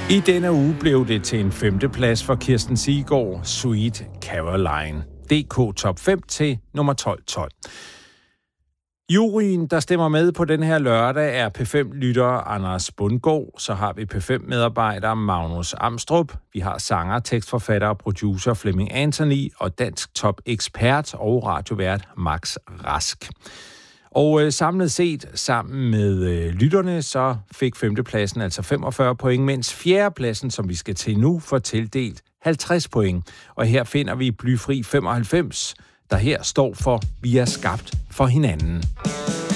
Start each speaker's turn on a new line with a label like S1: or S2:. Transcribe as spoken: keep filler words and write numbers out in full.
S1: I denne uge blev det til en femteplads for Kirsten Siggaard, Sweet Caroline. D K Top fem til nummer tolv tolv. Juryen, der stemmer med på den her lørdag, er P fem-lytter Anders Bundgaard. Så har vi P fem-medarbejder Magnus Amstrup. Vi har sanger, tekstforfatter og producer Flemming Anthony og dansk top-ekspert og radiovært Max Rask. Og øh, samlet set, sammen med øh, lytterne, så fik femtepladsen altså femogfyrre point, mens fjerdepladsen, som vi skal til nu, får tildelt halvtreds point. Og her finder vi Blyfri femoghalvfems, der her står for Vi er skabt for hinanden.